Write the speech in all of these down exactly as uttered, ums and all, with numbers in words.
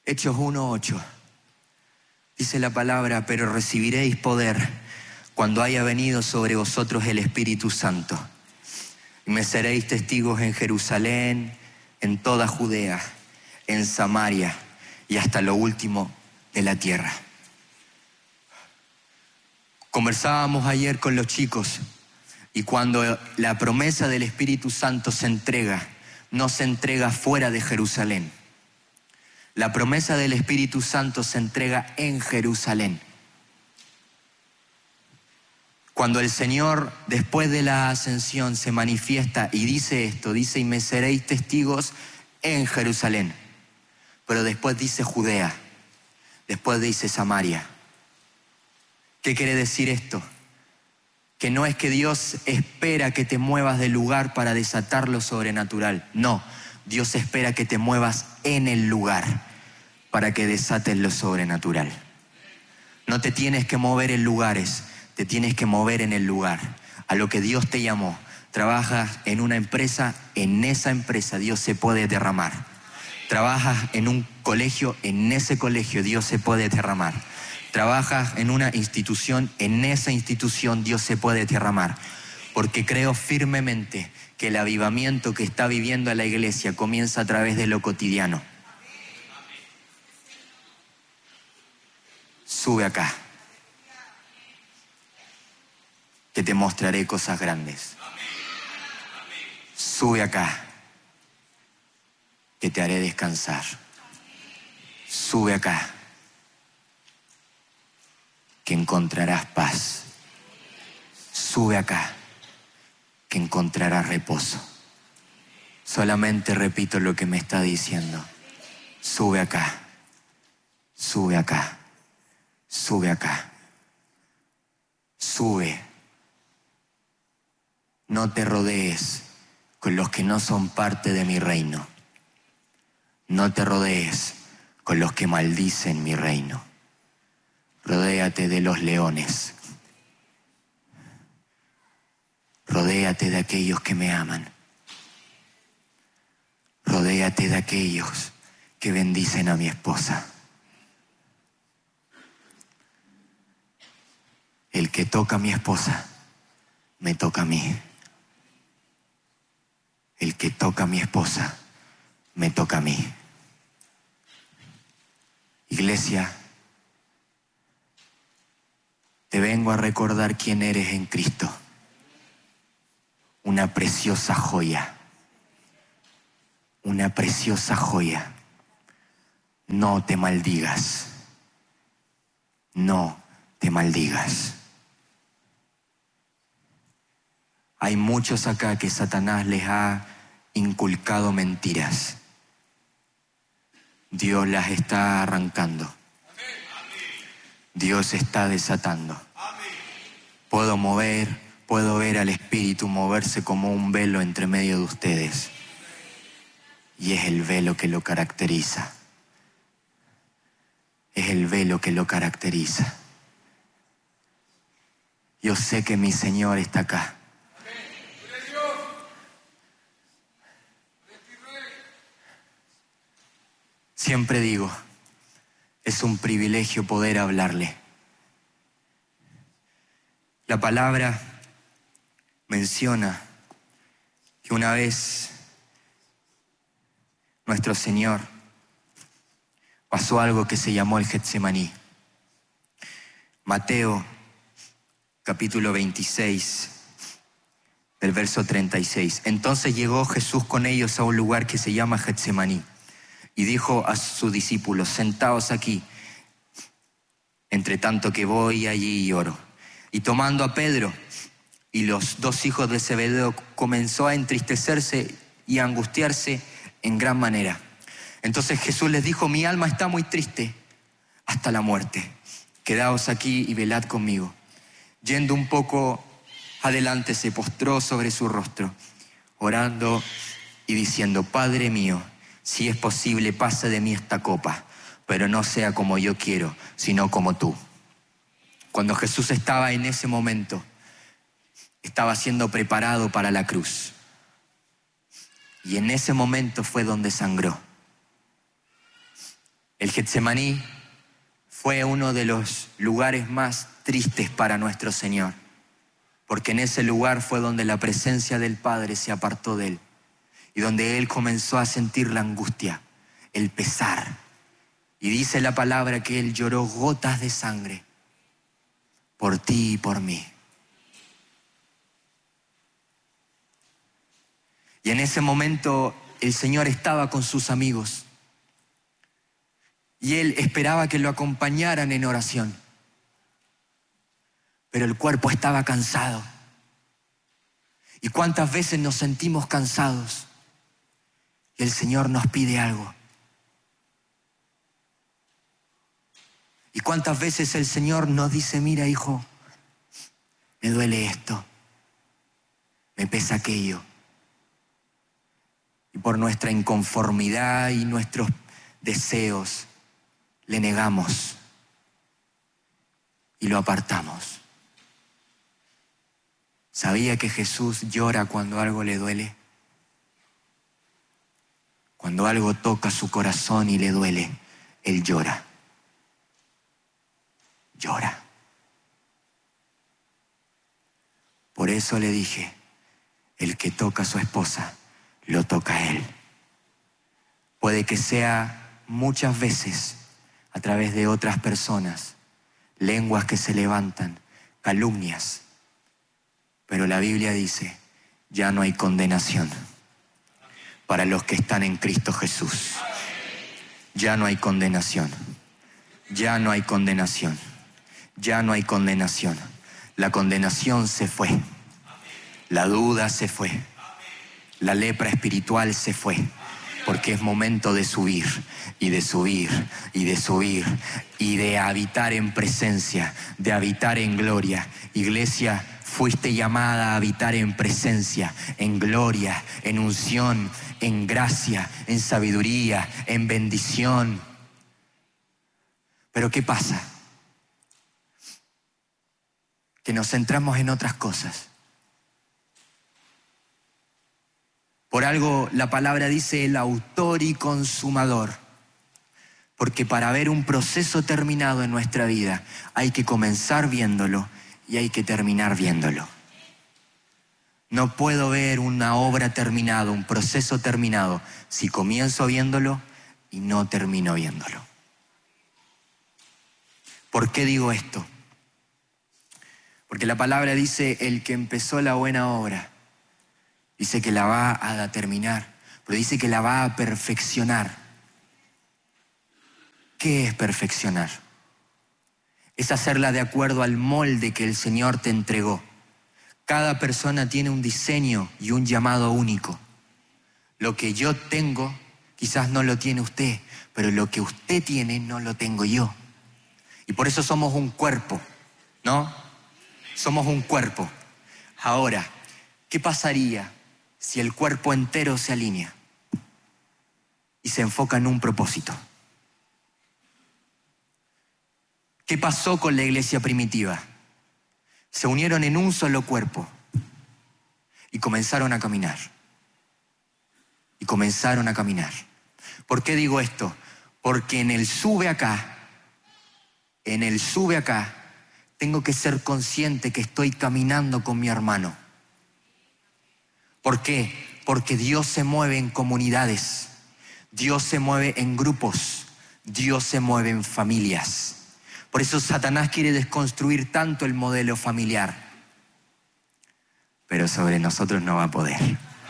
Hechos uno ocho. Dice la palabra: pero recibiréis poder cuando haya venido sobre vosotros el Espíritu Santo. Y me seréis testigos en Jerusalén, en toda Judea, en Samaria y hasta lo último de la tierra. Conversábamos ayer con los chicos y cuando la promesa del Espíritu Santo se entrega, no se entrega fuera de Jerusalén. La promesa del Espíritu Santo se entrega en Jerusalén. Cuando el Señor, después de la ascensión, se manifiesta y dice esto, dice: y me seréis testigos en Jerusalén. Pero después dice Judea, después dice Samaria. ¿Qué quiere decir esto? Que no es que Dios espera que te muevas del lugar para desatar lo sobrenatural. No, Dios espera que te muevas en el lugar para que desates lo sobrenatural. No te tienes que mover en lugares, te tienes que mover en el lugar. A lo que Dios te llamó. Trabajas en una empresa, en esa empresa Dios se puede derramar. Trabajas en un colegio, en ese colegio Dios se puede derramar. Trabajas en una institución, en esa institución Dios se puede derramar. Porque creo firmemente que el avivamiento que está viviendo la iglesia comienza a través de lo cotidiano. Sube acá, que te mostraré cosas grandes. Sube acá, que te haré descansar. Sube acá, que encontrarás paz. Sube acá, que encontrarás reposo. Solamente repito lo que me está diciendo. Sube acá, sube acá, sube acá, sube. No te rodees con los que no son parte de mi reino. No te rodees con los que maldicen mi reino. Rodéate de los leones. Rodéate de aquellos que me aman. Rodéate de aquellos que bendicen a mi esposa. El que toca a mi esposa, me toca a mí. El que toca a mi esposa, me toca a mí. Iglesia, te vengo a recordar quién eres en Cristo. Una preciosa joya. Una preciosa joya. No te maldigas. No te maldigas. Hay muchos acá que Satanás les ha inculcado mentiras. Dios las está arrancando. Dios está desatando. Puedo mover, puedo ver al Espíritu moverse como un velo entre medio de ustedes. Y es el velo que lo caracteriza. Es el velo que lo caracteriza. Yo sé que mi Señor está acá. Siempre digo, es un privilegio poder hablarle. La palabra menciona que una vez nuestro Señor pasó algo que se llamó el Getsemaní. Mateo capítulo veintiséis, del verso treinta y seis. Entonces llegó Jesús con ellos a un lugar que se llama Getsemaní. Y dijo a sus discípulos: sentaos aquí, entre tanto que voy allí y oro. Y tomando a Pedro y los dos hijos de Zebedeo, comenzó a entristecerse y a angustiarse en gran manera. Entonces Jesús les dijo: mi alma está muy triste hasta la muerte. Quedaos aquí y velad conmigo. Yendo un poco adelante, se postró sobre su rostro, orando y diciendo: Padre mío, si es posible, pase de mí esta copa, pero no sea como yo quiero, sino como tú. Cuando Jesús estaba en ese momento, estaba siendo preparado para la cruz. Y en ese momento fue donde sangró. El Getsemaní fue uno de los lugares más tristes para nuestro Señor, porque en ese lugar fue donde la presencia del Padre se apartó de Él y donde Él comenzó a sentir la angustia, el pesar. Y dice la palabra que Él lloró gotas de sangre por ti y por mí. Y en ese momento el Señor estaba con sus amigos y Él esperaba que lo acompañaran en oración. Pero el cuerpo estaba cansado. ¿Y cuántas veces nos sentimos cansados? Y el Señor nos pide algo. ¿Y cuántas veces el Señor nos dice, mira, hijo, me duele esto, me pesa aquello? Y por nuestra inconformidad y nuestros deseos le negamos y lo apartamos. ¿Sabía que Jesús llora cuando algo le duele? Cuando algo toca su corazón y le duele, Él llora. Llora. Por eso le dije, el que toca a su esposa, lo toca a Él. Puede que sea muchas veces a través de otras personas, lenguas que se levantan, calumnias, pero la Biblia dice, ya no hay condenación para los que están en Cristo Jesús. Ya no hay condenación. Ya no hay condenación. Ya no hay condenación. La condenación se fue. La duda se fue. La lepra espiritual se fue. Porque es momento de subir y de subir y de subir y de habitar en presencia, de habitar en gloria. Iglesia, fuiste llamada a habitar en presencia, en gloria, en unción, en gracia, en sabiduría, en bendición. Pero ¿qué pasa? Que nos centramos en otras cosas. Por algo la palabra dice el autor y consumador. Porque para ver un proceso terminado en nuestra vida hay que comenzar viéndolo y hay que terminar viéndolo. No puedo ver una obra terminada, un proceso terminado, si comienzo viéndolo y no termino viéndolo. ¿Por qué digo esto? Porque la palabra dice, el que empezó la buena obra, dice que la va a terminar, pero dice que la va a perfeccionar. ¿Qué es perfeccionar? Es hacerla de acuerdo al molde que el Señor te entregó. Cada persona tiene un diseño y un llamado único. Lo que yo tengo, quizás no lo tiene usted, pero lo que usted tiene no lo tengo yo. Y por eso somos un cuerpo, ¿no? Somos un cuerpo. Ahora, ¿qué pasaría si el cuerpo entero se alinea y se enfoca en un propósito? ¿Qué pasó con la iglesia primitiva? Se unieron en un solo cuerpo y comenzaron a caminar. Y comenzaron a caminar. ¿Por qué digo esto? Porque en el sube acá, en el sube acá, tengo que ser consciente que estoy caminando con mi hermano. ¿Por qué? Porque Dios se mueve en comunidades, Dios se mueve en grupos, Dios se mueve en familias. Por eso Satanás quiere desconstruir tanto el modelo familiar. Pero sobre nosotros no va a poder.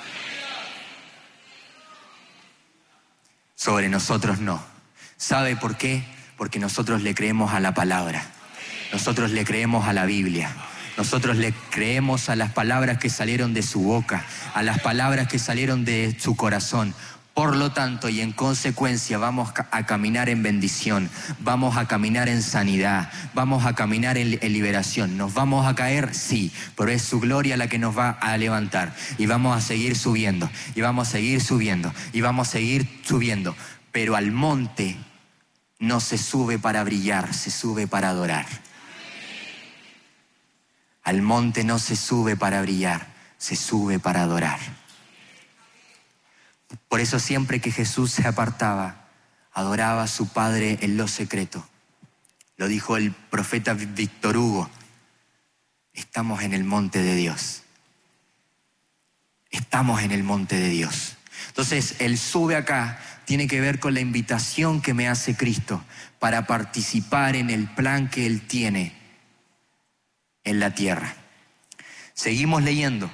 Sobre nosotros no. ¿Sabe por qué? Porque nosotros le creemos a la palabra. Nosotros le creemos a la Biblia. Nosotros le creemos a las palabras que salieron de su boca, a las palabras que salieron de su corazón. Por lo tanto, y en consecuencia, vamos a caminar en bendición, vamos a caminar en sanidad, vamos a caminar en, en liberación. ¿Nos vamos a caer? Sí, pero es su gloria la que nos va a levantar. Y vamos a seguir subiendo, y vamos a seguir subiendo, y vamos a seguir subiendo. Pero al monte no se sube para brillar, se sube para adorar. Al monte no se sube para brillar, se sube para adorar. Por eso siempre que Jesús se apartaba, adoraba a su Padre en lo secreto. Lo dijo el profeta Víctor Hugo. Estamos en el monte de Dios. Estamos en el monte de Dios. Entonces, el sube acá tiene que ver con la invitación que me hace Cristo para participar en el plan que Él tiene en la tierra. Seguimos leyendo.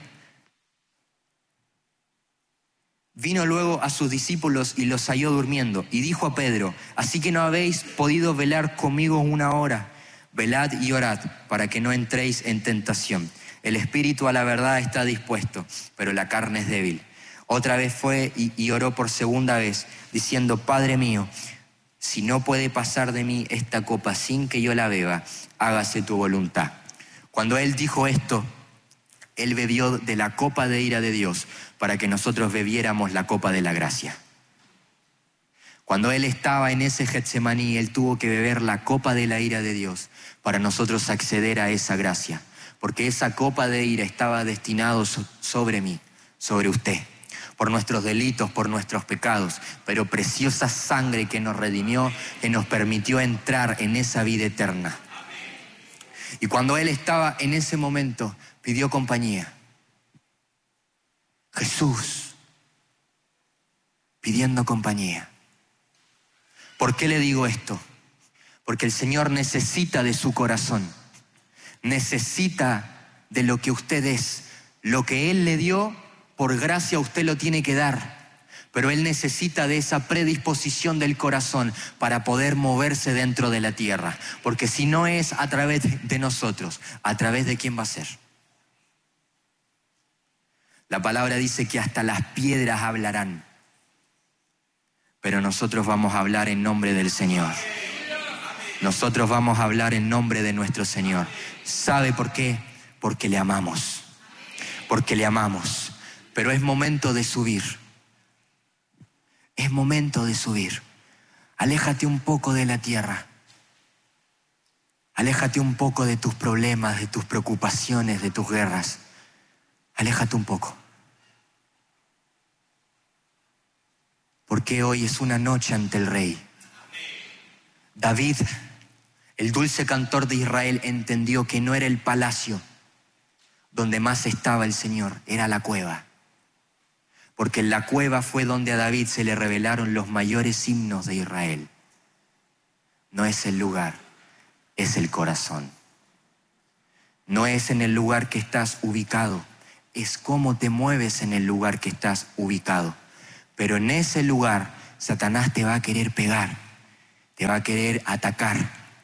Vino luego a sus discípulos y los halló durmiendo, y dijo a Pedro: así que no habéis podido velar conmigo una hora. Velad y orad para que no entréis en tentación. El espíritu a la verdad está dispuesto, pero la carne es débil. Otra vez fue y, y oró por segunda vez, diciendo: Padre mío, si no puede pasar de mí esta copa sin que yo la beba, hágase tu voluntad. Cuando él dijo esto, él bebió de la copa de ira de Dios para que nosotros bebiéramos la copa de la gracia. Cuando él estaba en ese Getsemaní, él tuvo que beber la copa de la ira de Dios para nosotros acceder a esa gracia. Porque esa copa de ira estaba destinada sobre mí, sobre usted, por nuestros delitos, por nuestros pecados, pero preciosa sangre que nos redimió, que nos permitió entrar en esa vida eterna. Y cuando él estaba en ese momento, pidió compañía. Jesús, pidiendo compañía. ¿Por qué le digo esto? Porque el Señor necesita de su corazón. Necesita de lo que usted es. Lo que Él le dio, por gracia usted lo tiene que dar. Pero Él necesita de esa predisposición del corazón para poder moverse dentro de la tierra. Porque si no es a través de nosotros, ¿a través de quién va a ser? La palabra dice que hasta las piedras hablarán. Pero nosotros vamos a hablar en nombre del Señor. Nosotros vamos a hablar en nombre de nuestro Señor. ¿Sabe por qué? Porque le amamos. Porque le amamos. Pero es momento de subir. Es momento de subir. Aléjate un poco de la tierra. Aléjate un poco de tus problemas, de tus preocupaciones, de tus guerras. Aléjate un poco. Porque hoy es una noche ante el Rey. David, el dulce cantor de Israel, entendió que no era el palacio donde más estaba el Señor, era la cueva. Porque en la cueva fue donde a David se le revelaron los mayores himnos de Israel. No es el lugar, es el corazón. No es en el lugar que estás ubicado, es cómo te mueves en el lugar que estás ubicado. Pero en ese lugar, Satanás te va a querer pegar, te va a querer atacar.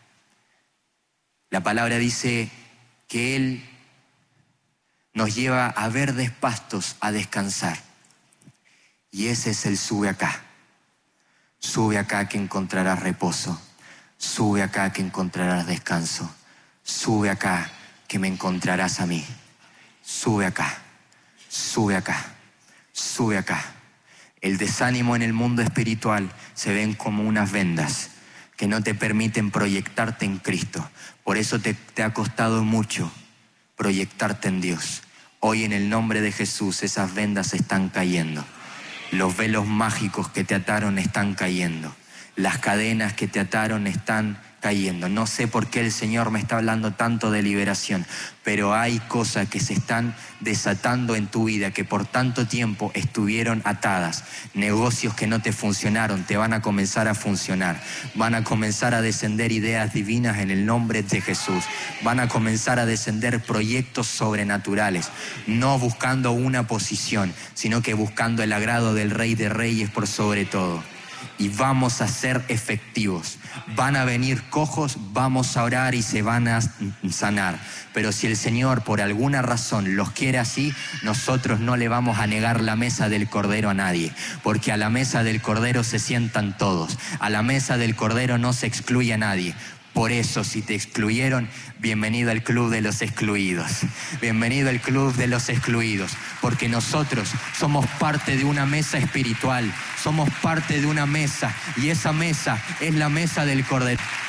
La palabra dice que Él nos lleva a verdes pastos a descansar. Y ese es el sube acá. Sube acá que encontrarás reposo. Sube acá que encontrarás descanso. Sube acá que me encontrarás a mí. Sube acá, sube acá, sube acá. El desánimo en el mundo espiritual se ven como unas vendas que no te permiten proyectarte en Cristo. Por eso te, te ha costado mucho proyectarte en Dios. Hoy en el nombre de Jesús esas vendas están cayendo. Los velos mágicos que te ataron están cayendo. Las cadenas que te ataron están cayendo. No sé por qué el Señor me está hablando tanto de liberación, pero hay cosas que se están desatando en tu vida que por tanto tiempo estuvieron atadas. Negocios que no te funcionaron te van a comenzar a funcionar. Van a comenzar a descender ideas divinas en el nombre de Jesús. Van a comenzar a descender proyectos sobrenaturales, no buscando una posición, sino que buscando el agrado del Rey de Reyes por sobre todo. Y vamos a ser efectivos. Van a venir cojos, vamos a orar y se van a sanar. Pero si el Señor por alguna razón los quiere así, nosotros no le vamos a negar la mesa del Cordero a nadie. Porque a la mesa del Cordero se sientan todos. A la mesa del Cordero no se excluye a nadie. Por eso, si te excluyeron, bienvenido al club de los excluidos. Bienvenido al club de los excluidos. Porque nosotros somos parte de una mesa espiritual. Somos parte de una mesa. Y esa mesa es la mesa del Cordero.